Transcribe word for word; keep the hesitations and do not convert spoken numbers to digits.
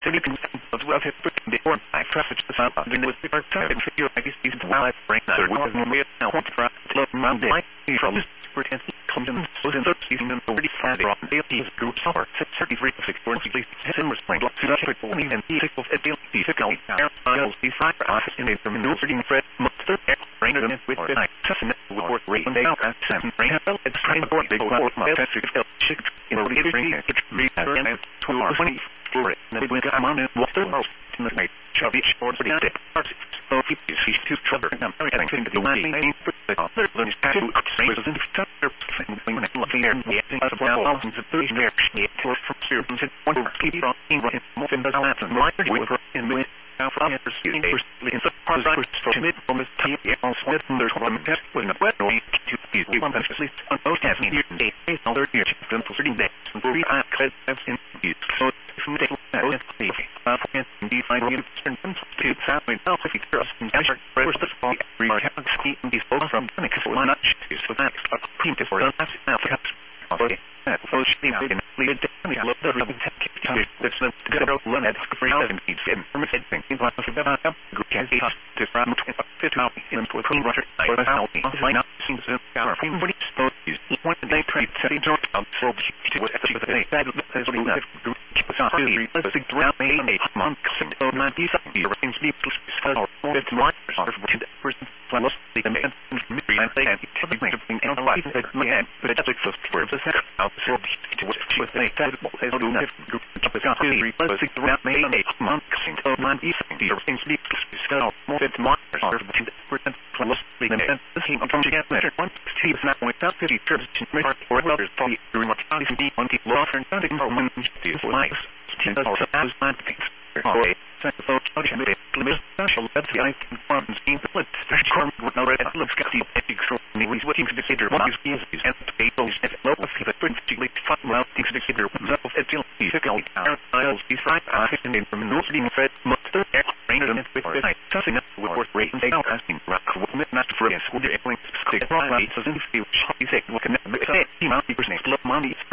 you can as well as putting the one I traffic the sound of the with the time and figure I guess these while I bring that was no way now want to try to around the from this pretend comes in was in thirty season and already found on the group summer thirty-three six four six December spring to that triple and the six of a deal the six out I'll see five office in the new reading Fred monster rain and with the night testing will work rate and they out at seven rain fell at the train board big work my test to shit in the reading it read and two hours twenty for it and we got on and what the most in the night shall be short for the day so if you see two trouble and I'm very anything to do my name for the other learning to explain in the chapter when I love here and the as well thousands of three years for from zero to one keep on in more than the last and right with in with now from the shooting in the part of the mid from the T also with there's one test with a wet way to these one at least on both has near day is on their year from thirty days and we are cut as in use so if we take that with the uh and the final turn to family now if you trust and measure first of all we are having ski and these both from the next one not is so that's a primitive for us now okay that so she didn't lead to any love the real tech that's the good old limit for eleven feet and permitted thing in what the about group can be to from fit out in for the roger or the how line up seems to our everybody so you want to they trade setting out so to what at the day that is really that group keep us on the basic round may a month so ninety something things need to spell or it's right for person plus the demand and they and everything and life that man but it's just for the second out so to what she was saying that they do not group keep us on the basic round may a month so ninety something things need to spell more than one percent plus the demand the team come together one team is not without fifty church or others probably during what I can be on the law and funding for women to life ten dollars as nine things okay so okay limit special that's the I can form scheme but charm with no red looks got the ethics from the what things indicator one is is and the people is local the principally fun well things indicator of ethical physical I'll see right I think from no being fed monster rain and with the night something that will work great and they are asking rock with not for us would you like to stick right so in the future he said what can be percent love money